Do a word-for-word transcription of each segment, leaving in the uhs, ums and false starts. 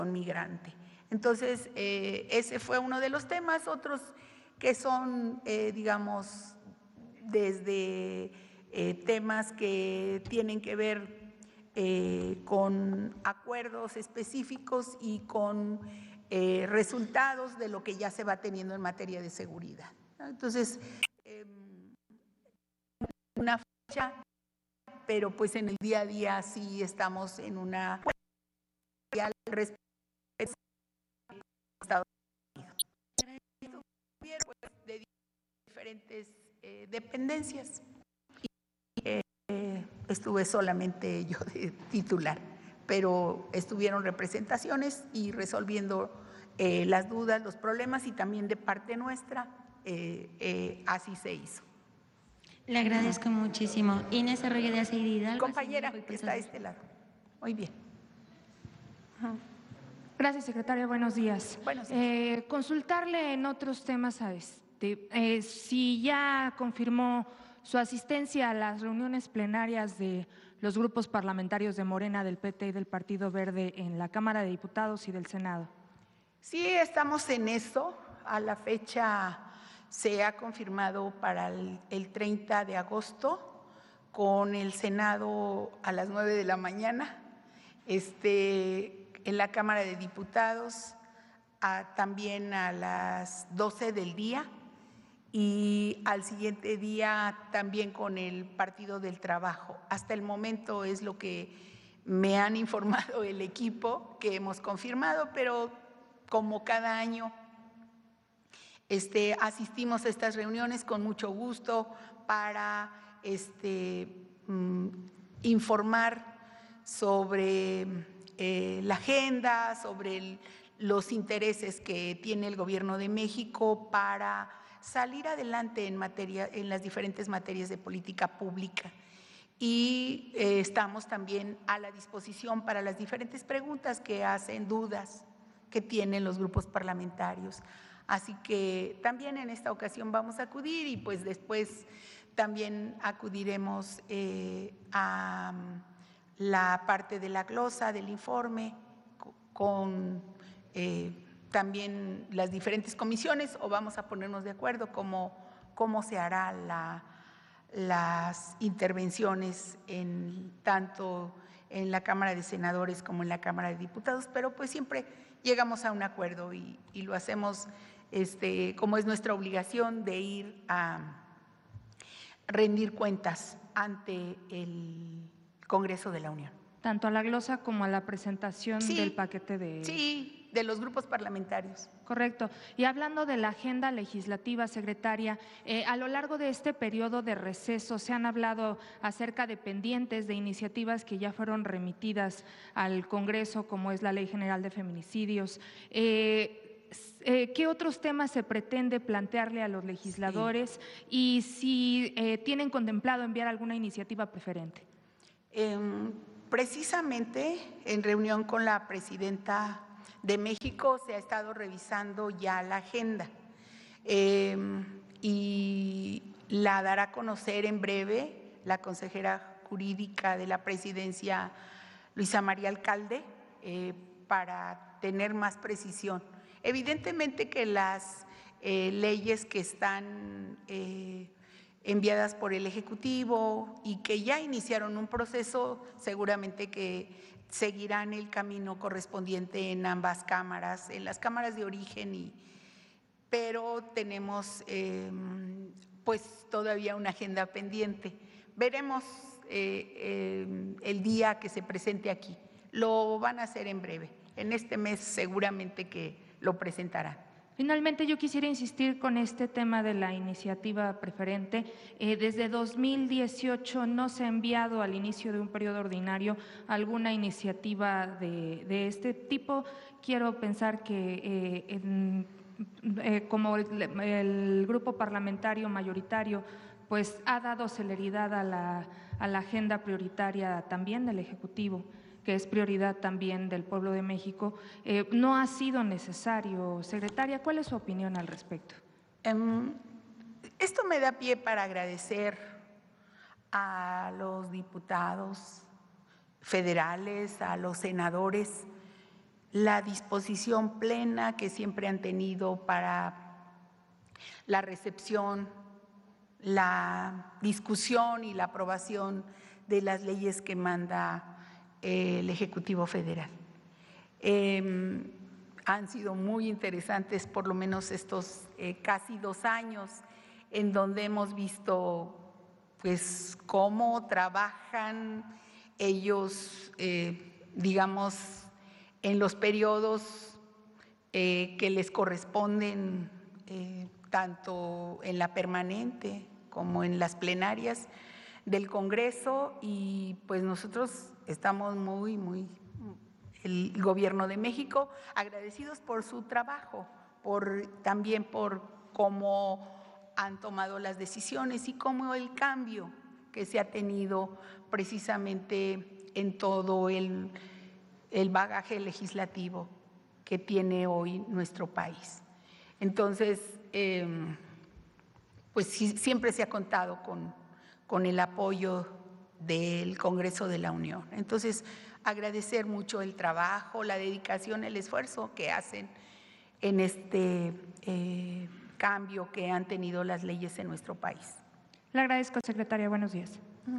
migrante. Entonces, eh, ese fue uno de los temas. Otros que son, eh, digamos, desde eh, temas que tienen que ver eh, con acuerdos específicos y con eh, resultados de lo que ya se va teniendo en materia de seguridad, ¿no? Entonces, eh, una fecha, pero pues en el día a día sí estamos en una respecto a Estados Unidos. Pues, de diferentes eh, dependencias. Y, eh, estuve solamente yo de titular, pero estuvieron representaciones y resolviendo eh, las dudas, los problemas, y también de parte nuestra eh, eh, así se hizo. Le agradezco uh-huh. muchísimo. Inés Arroyo de Acevedo Hidalgo. Compañera, que está a este lado. Muy bien. Uh-huh. Gracias, secretaria. Buenos días. Buenos días. Eh, consultarle en otros temas a este, eh, si ya confirmó su asistencia a las reuniones plenarias de los grupos parlamentarios de Morena, del P T y del Partido Verde en la Cámara de Diputados y del Senado. Sí, estamos en eso. A la fecha se ha confirmado para el, el treinta de agosto con el Senado a las nueve de la mañana. Este... En la Cámara de Diputados a, también a las doce del día, y al siguiente día también con el Partido del Trabajo. Hasta el momento es lo que me han informado el equipo, que hemos confirmado, pero como cada año este, asistimos a estas reuniones con mucho gusto para este, mm, informar sobre Eh, la agenda, sobre el, los intereses que tiene el Gobierno de México para salir adelante en, materia, en las diferentes materias de política pública. Y eh, estamos también a la disposición para las diferentes preguntas que hacen, dudas que tienen los grupos parlamentarios. Así que también en esta ocasión vamos a acudir, y pues después también acudiremos eh, a la parte de la glosa del informe con eh, también las diferentes comisiones, o vamos a ponernos de acuerdo cómo, cómo se hará la, las intervenciones en, tanto en la Cámara de Senadores como en la Cámara de Diputados, pero pues siempre llegamos a un acuerdo y, y lo hacemos este, como es nuestra obligación de ir a rendir cuentas ante el Congreso de la Unión. Tanto a la glosa como a la presentación sí, del paquete de… Sí, de los grupos parlamentarios. Correcto. Y hablando de la agenda legislativa, secretaria, eh, a lo largo de este periodo de receso se han hablado acerca de pendientes de iniciativas que ya fueron remitidas al Congreso, como es la Ley General de Feminicidios. Eh, Eh, ¿Qué otros temas se pretende plantearle a los legisladores sí. y si eh, tienen contemplado enviar alguna iniciativa preferente? Eh, precisamente en reunión con la presidenta de México se ha estado revisando ya la agenda eh, y la dará a conocer en breve la consejera jurídica de la presidencia, Luisa María Alcalde, eh, para tener más precisión. Evidentemente que las eh, leyes que están eh, enviadas por el Ejecutivo y que ya iniciaron un proceso, seguramente que seguirán el camino correspondiente en ambas cámaras, en las cámaras de origen, y, pero tenemos eh, pues todavía una agenda pendiente. Veremos eh, eh, el día que se presente aquí. Lo van a hacer en breve. En este mes seguramente que lo presentarán. Finalmente, yo quisiera insistir con este tema de la iniciativa preferente. Eh, desde dos mil dieciocho no se ha enviado al inicio de un periodo ordinario alguna iniciativa de, de este tipo. Quiero pensar que eh, en, eh, como el, el grupo parlamentario mayoritario pues ha dado celeridad a la, a la agenda prioritaria también del Ejecutivo, que es prioridad también del pueblo de México, eh, no ha sido necesario. Secretaria, ¿cuál es su opinión al respecto? Um, esto me da pie para agradecer a los diputados federales, a los senadores la disposición plena que siempre han tenido para la recepción, la discusión y la aprobación de las leyes que manda el Ejecutivo Federal. Eh, han sido muy interesantes, por lo menos estos eh, casi dos años, en donde hemos visto pues cómo trabajan ellos, eh, digamos, en los periodos eh, que les corresponden, eh, tanto en la permanente como en las plenarias del Congreso, y pues nosotros estamos muy, muy, el Gobierno de México, agradecidos por su trabajo, por, también por cómo han tomado las decisiones y cómo el cambio que se ha tenido precisamente en todo el, el bagaje legislativo que tiene hoy nuestro país. Entonces, eh, pues sí, siempre se ha contado con, con el apoyo del Congreso de la Unión. Entonces, agradecer mucho el trabajo, la dedicación, el esfuerzo que hacen en este eh, cambio que han tenido las leyes en nuestro país. Le agradezco, secretaria. Buenos días.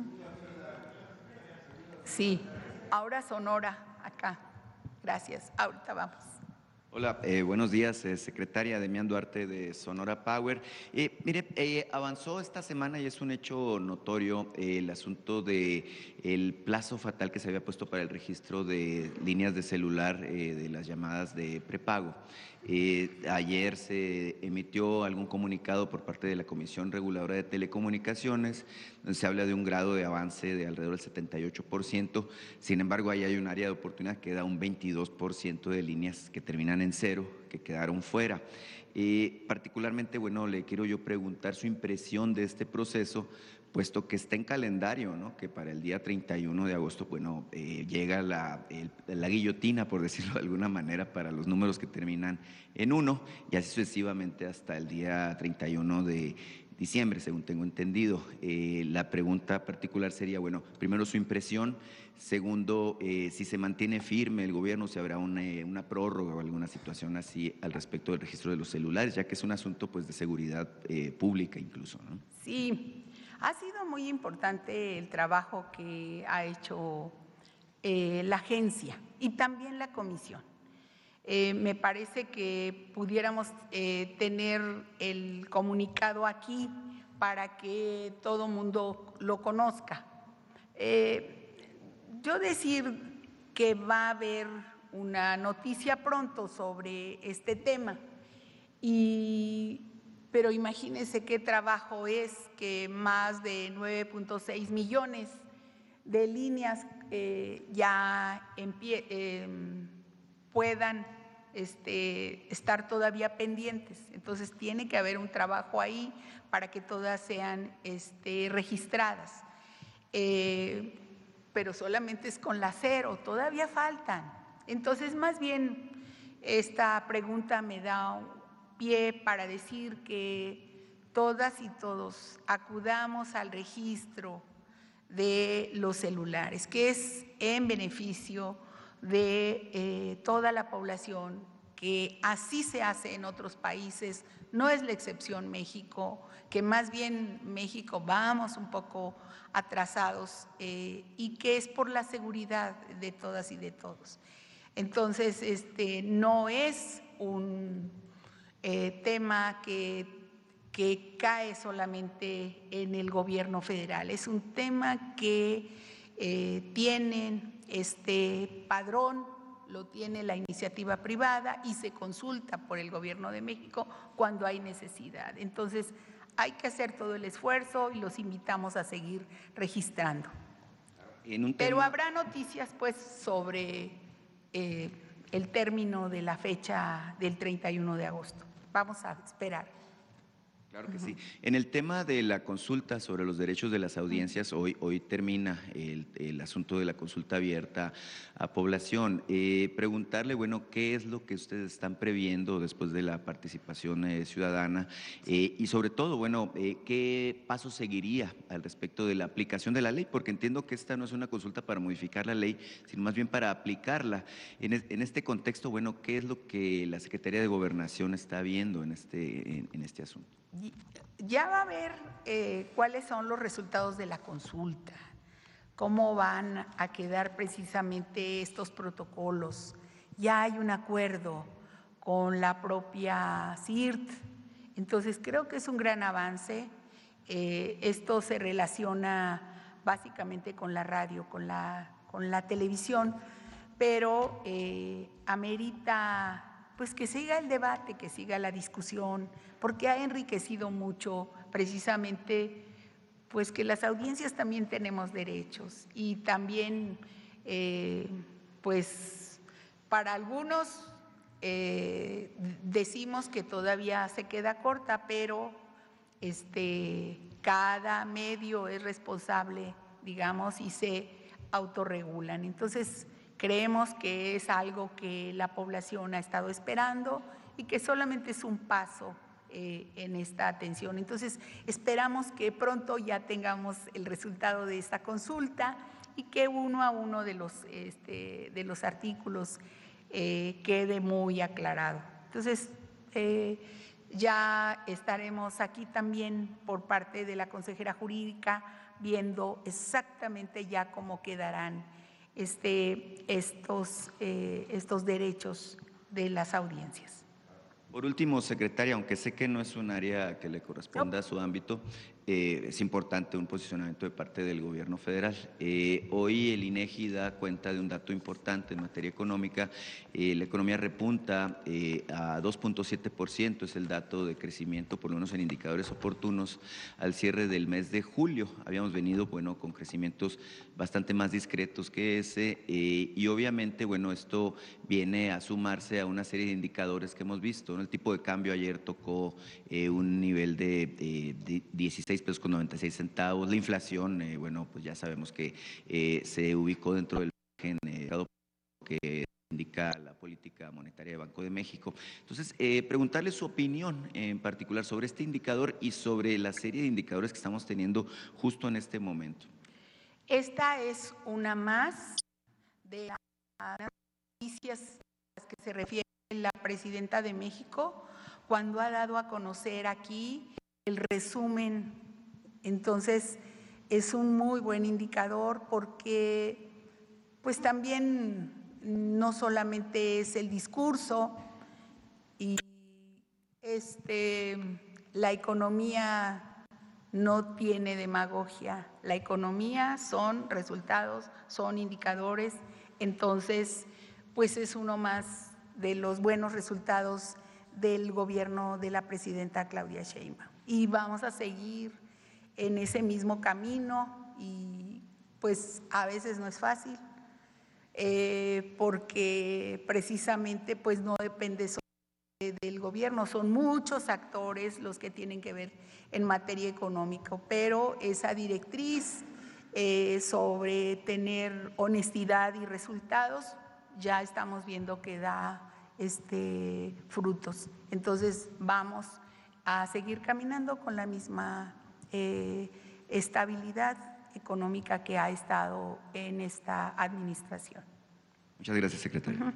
Sí, ahora Sonora, acá. Gracias. Ahorita vamos. Hola, eh, buenos días, eh, secretaria Demián Duarte de Sonora Power. Eh, mire, eh, avanzó esta semana y es un hecho notorio eh, el asunto de el plazo fatal que se había puesto para el registro de líneas de celular eh, de las llamadas de prepago. Eh, ayer se emitió algún comunicado por parte de la Comisión Reguladora de Telecomunicaciones, donde se habla de un grado de avance de alrededor del setenta y ocho por ciento. Sin embargo, ahí hay un área de oportunidad que da un veintidós por ciento de líneas que terminan en cero, que quedaron fuera. Eh, particularmente, bueno, le quiero yo preguntar su impresión de este proceso, puesto que está en calendario, ¿no? Que para el día treinta y uno de agosto, bueno, eh, llega la, el, la guillotina, por decirlo de alguna manera, para los números que terminan en uno, y así sucesivamente hasta el día treinta y uno de diciembre, según tengo entendido. Eh, la pregunta particular sería, bueno, primero su impresión, segundo, eh, si se mantiene firme el gobierno, si habrá una, una prórroga o alguna situación así al respecto del registro de los celulares, ya que es un asunto pues de seguridad eh, pública incluso, ¿no? Sí. Ha sido muy importante el trabajo que ha hecho eh, la agencia y también la comisión. Eh, me parece que pudiéramos eh, tener el comunicado aquí para que todo mundo lo conozca. Eh, yo decir que va a haber una noticia pronto sobre este tema, y pero imagínense qué trabajo es que más de nueve punto seis millones de líneas eh, ya en pie, eh, puedan este, estar todavía pendientes. Entonces tiene que haber un trabajo ahí para que todas sean este, registradas. Eh, pero solamente es con la cero, todavía faltan. Entonces, más bien, esta pregunta me da pie para decir que todas y todos acudamos al registro de los celulares, que es en beneficio de eh, toda la población, que así se hace en otros países, no es la excepción México, que más bien México vamos un poco atrasados eh, y que es por la seguridad de todas y de todos. Entonces, este, no es un Eh, tema que, que cae solamente en el gobierno federal, es un tema que eh, tienen este padrón, lo tiene la iniciativa privada y se consulta por el gobierno de México cuando hay necesidad. Entonces, hay que hacer todo el esfuerzo y los invitamos a seguir registrando. En un tema... Pero habrá noticias pues sobre eh, el término de la fecha del treinta y uno de agosto. Vamos a esperar. Claro que sí. En el tema de la consulta sobre los derechos de las audiencias, hoy, hoy termina el, el asunto de la consulta abierta a población. Eh, preguntarle, bueno, ¿qué es lo que ustedes están previendo después de la participación eh, ciudadana? Eh, y sobre todo, bueno, eh, ¿qué paso seguiría al respecto de la aplicación de la ley? Porque entiendo que esta no es una consulta para modificar la ley, sino más bien para aplicarla. En, es, en este contexto, bueno, ¿qué es lo que la Secretaría de Gobernación está viendo en este, en, en este asunto? Ya va a ver eh, cuáles son los resultados de la consulta, cómo van a quedar precisamente estos protocolos. Ya hay un acuerdo con la propia C I R T, entonces creo que es un gran avance. Eh, esto se relaciona básicamente con la radio, con la, con la televisión, pero eh, amerita pues que siga el debate, que siga la discusión, porque ha enriquecido mucho precisamente pues que las audiencias también tenemos derechos y también eh, pues para algunos eh, decimos que todavía se queda corta, pero este, cada medio es responsable, digamos, y se autorregulan. Entonces, creemos que es algo que la población ha estado esperando y que solamente es un paso eh, en esta atención. Entonces, esperamos que pronto ya tengamos el resultado de esta consulta y que uno a uno de los, este, de los artículos eh, quede muy aclarado. Entonces, eh, ya estaremos aquí también por parte de la consejera jurídica viendo exactamente ya cómo quedarán Este, estos, eh, estos derechos de las audiencias. Por último, secretaria, aunque sé que no es un área que le corresponda a su ámbito, eh, es importante un posicionamiento de parte del gobierno federal. Eh, hoy el INEGI da cuenta de un dato importante en materia económica. Eh, la economía repunta eh, a dos punto siete por ciento, es el dato de crecimiento, por lo menos en indicadores oportunos, al cierre del mes de julio. Habíamos venido, bueno, con crecimientos bastante más discretos que ese eh, y obviamente, bueno, esto viene a sumarse a una serie de indicadores que hemos visto, ¿no? El tipo de cambio ayer tocó eh, un nivel de, eh, de dieciséis pesos con noventa y seis centavos. La inflación, eh, bueno, pues ya sabemos que eh, se ubicó dentro del margen eh, que indica la política monetaria de Banco de México. Entonces, eh, preguntarle su opinión en particular sobre este indicador y sobre la serie de indicadores que estamos teniendo justo en este momento. Esta es una más de las noticias a las que se refiere la presidenta de México cuando ha dado a conocer aquí el resumen. Entonces, es un muy buen indicador porque pues también no solamente es el discurso y este, la economía no tiene demagogia, la economía son resultados, son indicadores, entonces pues es uno más de los buenos resultados del gobierno de la presidenta Claudia Sheinbaum. Y vamos a seguir en ese mismo camino y pues a veces no es fácil eh, porque precisamente pues no depende solo del gobierno, son muchos actores los que tienen que ver en materia económica, pero esa directriz eh, sobre tener honestidad y resultados ya estamos viendo que da este, frutos. Entonces vamos a seguir caminando con la misma eh, estabilidad económica que ha estado en esta administración. Muchas gracias, secretaria. Uh-huh.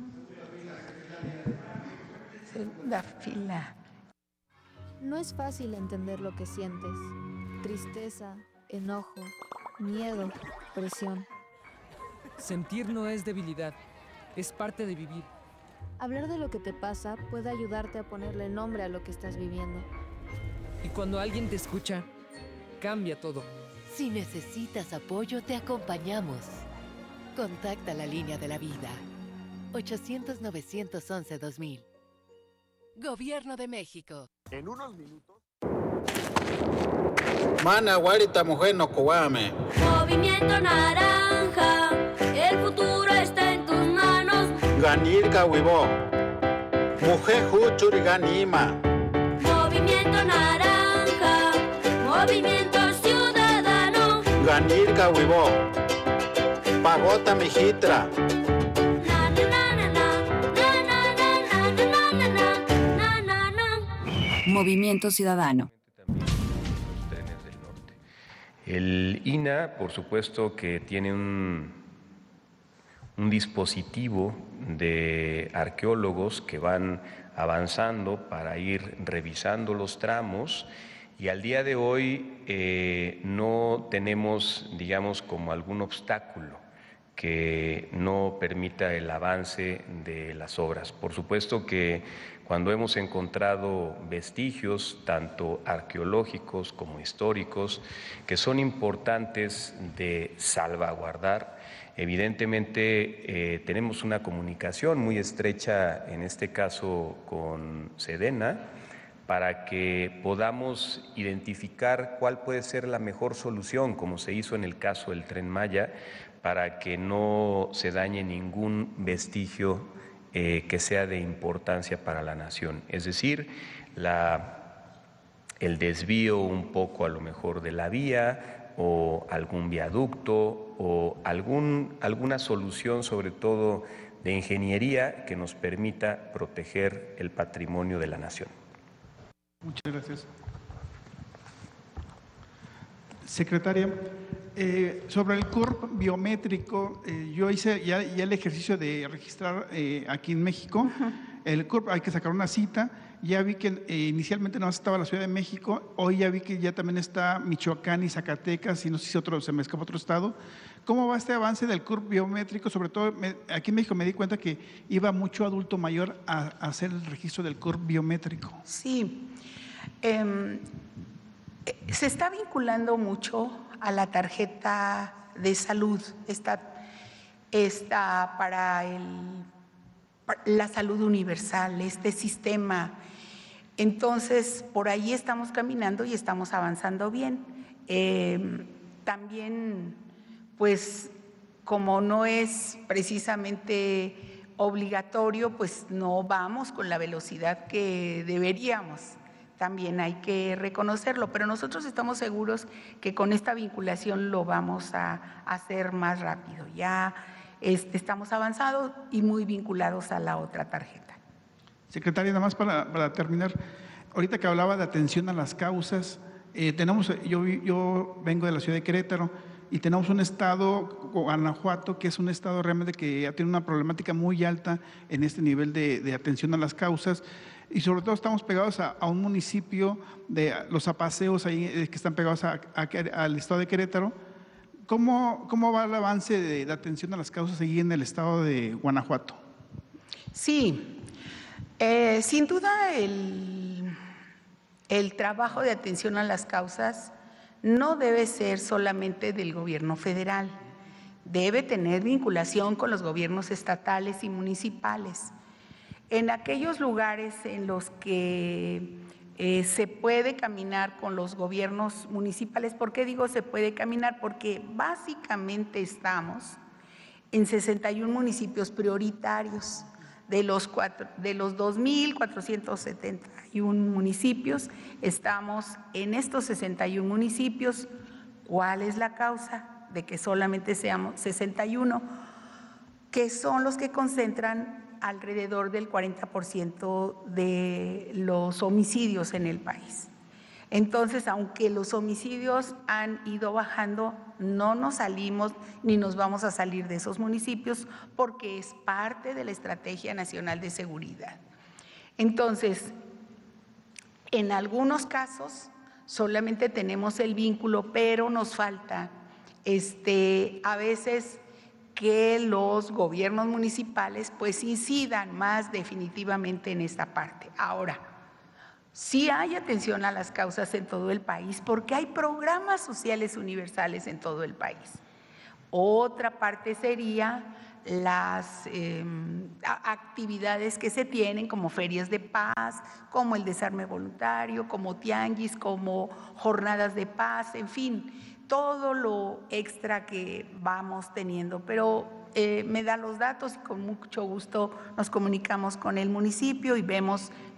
Segunda fila. No es fácil entender lo que sientes. Tristeza, enojo, miedo, presión. Sentir no es debilidad, es parte de vivir. Hablar de lo que te pasa puede ayudarte a ponerle nombre a lo que estás viviendo. Y cuando alguien te escucha, cambia todo. Si necesitas apoyo, te acompañamos. Contacta la línea de la vida. ochocientos, novecientos once, dos mil. Gobierno de México. En unos minutos. Mana, guarita, mujer, no coame. Movimiento Naranja, el futuro está en tus manos. Ganirka, huivo. Mujer, huchuri, ganima. Movimiento Naranja. Movimiento Ciudadano. Ganirka Huibó. Pagota Mijitra. Movimiento Ciudadano. El I N A, por supuesto, que tiene un, un dispositivo de arqueólogos que van avanzando para ir revisando los tramos, y al día de hoy eh, no tenemos, digamos, como algún obstáculo que no permita el avance de las obras. Por supuesto que cuando hemos encontrado vestigios, tanto arqueológicos como históricos, que son importantes de salvaguardar, evidentemente eh, tenemos una comunicación muy estrecha, en este caso con Sedena, para que podamos identificar cuál puede ser la mejor solución, como se hizo en el caso del Tren Maya, para que no se dañe ningún vestigio eh, que sea de importancia para la nación. Es decir, la, el desvío un poco a lo mejor de la vía, o algún viaducto, o algún, alguna solución, sobre todo de ingeniería, que nos permita proteger el patrimonio de la nación. Muchas gracias. Secretaria, eh, sobre el C U R P biométrico, eh, yo hice ya, ya el ejercicio de registrar eh, aquí en México. Uh-huh. El C U R P hay que sacar una cita. Ya vi que eh, inicialmente no estaba la Ciudad de México, hoy ya vi que ya también está Michoacán y Zacatecas, y no sé si otro, se me escapa otro estado. ¿Cómo va este avance del C U R P biométrico? Sobre todo me, aquí en México me di cuenta que iba mucho adulto mayor a, a hacer el registro del C U R P biométrico. Sí, eh, se está vinculando mucho a la tarjeta de salud, esta, esta para el, para la salud universal, este sistema. Entonces, por ahí estamos caminando y estamos avanzando bien. Eh, también, pues, como no es precisamente obligatorio, pues no vamos con la velocidad que deberíamos. También hay que reconocerlo, pero nosotros estamos seguros que con esta vinculación lo vamos a hacer más rápido. Ya este, estamos avanzados y muy vinculados a la otra tarjeta. Secretaria, nada más para, para terminar, ahorita que hablaba de atención a las causas, eh, tenemos, yo, yo vengo de la ciudad de Querétaro y tenemos un estado, Guanajuato, que es un estado realmente que ya tiene una problemática muy alta en este nivel de, de atención a las causas. Y sobre todo estamos pegados a, a un municipio de los apaseos ahí que están pegados a, a, al estado de Querétaro. ¿Cómo, cómo va el avance de, de atención a las causas ahí en el estado de Guanajuato? Sí, eh, sin duda el, el trabajo de atención a las causas no debe ser solamente del gobierno federal, debe tener vinculación con los gobiernos estatales y municipales. En aquellos lugares en los que eh, se puede caminar con los gobiernos municipales, ¿por qué digo se puede caminar? Porque básicamente estamos en sesenta y un municipios prioritarios, de los, cuatro, de los dos mil cuatrocientos setenta y un municipios, estamos en estos sesenta y un municipios. ¿Cuál es la causa de que solamente seamos sesenta y uno? Que son los que concentran alrededor del cuarenta por ciento de los homicidios en el país. Entonces, aunque los homicidios han ido bajando, no nos salimos ni nos vamos a salir de esos municipios porque es parte de la Estrategia Nacional de Seguridad. Entonces, en algunos casos solamente tenemos el vínculo, pero nos falta este, a veces que los gobiernos municipales pues incidan más definitivamente en esta parte. Ahora, sí hay atención a las causas en todo el país porque hay programas sociales universales en todo el país. Otra parte sería las eh, actividades que se tienen como ferias de paz, como el desarme voluntario, como tianguis, como jornadas de paz, en fin, todo lo extra que vamos teniendo, pero eh, me da los datos y con mucho gusto nos comunicamos con el municipio y vemos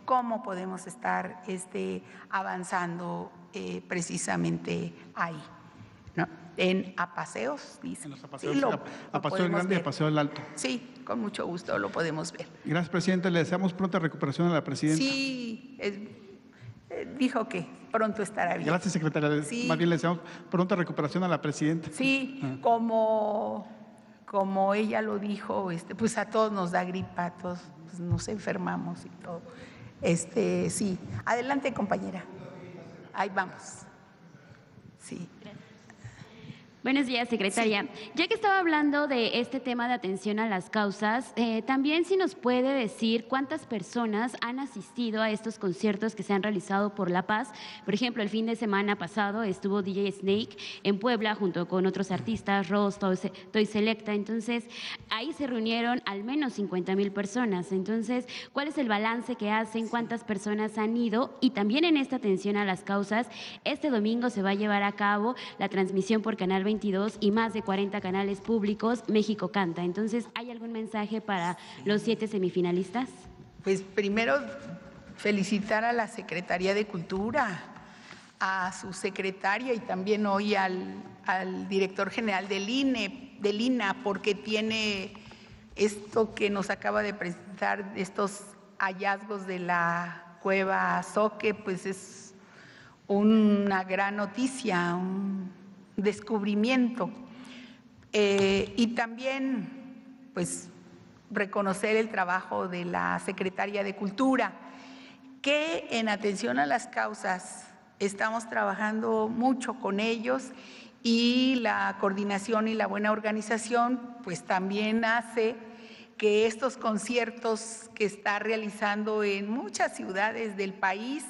cómo podemos estar este, avanzando eh, precisamente ahí, ¿no? En Apaseos, dice. En los Apaseos, sí, lo, a, a Paseo el Grande y a Paseo el Alto. Sí, con mucho gusto lo podemos ver. Gracias, presidente. Le deseamos pronta recuperación a la presidenta. Sí, es, eh, dijo que pronto estará bien. Gracias, secretaria. Sí. Más bien le deseamos pronta recuperación a la presidenta. Sí, ah. como, como ella lo dijo, este, pues a todos nos da gripa, a todos pues, nos enfermamos y todo. Este, sí, adelante, compañera. Ahí vamos. Sí. Buenos días, secretaria. Sí. Ya que estaba hablando de este tema de atención a las causas, eh, también si nos puede decir cuántas personas han asistido a estos conciertos que se han realizado por La Paz. Por ejemplo, el fin de semana pasado estuvo D J Snake en Puebla junto con otros artistas, Ross, Toy Selecta. Entonces, ahí se reunieron al menos cincuenta mil personas. Entonces, ¿cuál es el balance que hacen? ¿Cuántas personas han ido? Y también en esta atención a las causas, este domingo se va a llevar a cabo la transmisión por Canal veintidós y más de cuarenta canales públicos, México Canta. Entonces, ¿hay algún mensaje para los siete semifinalistas? Pues primero, felicitar a la Secretaría de Cultura, a su secretaria y también hoy al, al director general del I N E, del I N A, porque tiene esto que nos acaba de presentar, estos hallazgos de la cueva Zoque, pues es una gran noticia, un descubrimiento, eh, y también pues reconocer el trabajo de la Secretaría de Cultura, que en atención a las causas estamos trabajando mucho con ellos, y la coordinación y la buena organización pues también hace que estos conciertos que está realizando en muchas ciudades del país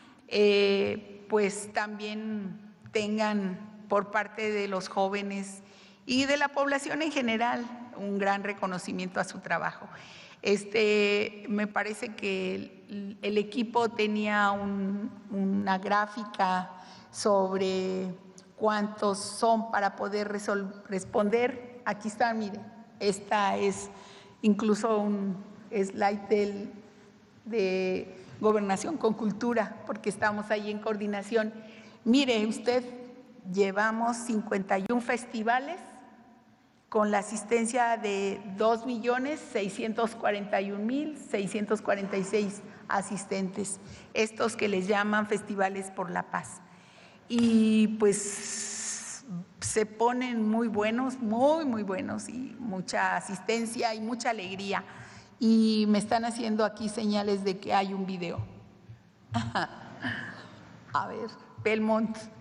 eh, pues también tengan por parte de los jóvenes y de la población en general un gran reconocimiento a su trabajo. Este, me parece que el, el equipo tenía un, una gráfica sobre cuántos son para poder responder. Aquí está, miren, esta es incluso un slide del, de Gobernación con Cultura, porque estamos ahí en coordinación. Mire usted, llevamos cincuenta y un festivales con la asistencia de dos millones seiscientos cuarenta y un mil seiscientos cuarenta y seis asistentes, estos que les llaman festivales por la paz. Y pues se ponen muy buenos, muy, muy buenos, y mucha asistencia y mucha alegría. Y me están haciendo aquí señales de que hay un video. A ver, Belmont.